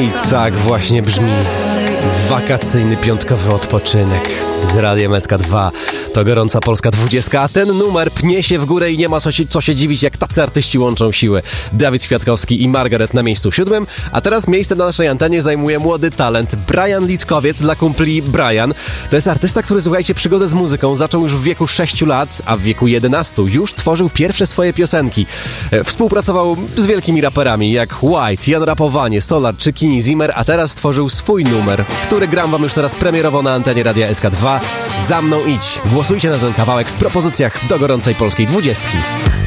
I tak właśnie brzmi wakacyjny piątkowy odpoczynek z Radiem SK2. To gorąca polska 20, a ten numer pnie się w górę i nie ma co się dziwić, jak tacy artyści łączą siły. Dawid Kwiatkowski i Margaret na miejscu 7, a teraz miejsce na naszej antenie zajmuje młody talent Brian Litkowiec, dla kumpli Brian. To jest artysta, który, słuchajcie, przygodę z muzyką zaczął już w wieku 6 lat, a w wieku 11 już tworzył pierwsze swoje piosenki. Współpracował z wielkimi raperami jak White, Jan Rapowanie, Solar czy Kini Zimmer, a teraz stworzył swój numer, który gram wam już teraz premierowo na antenie Radia SK2. Za mną idź. Głosujcie na ten kawałek w propozycjach do gorącej polskiej 20.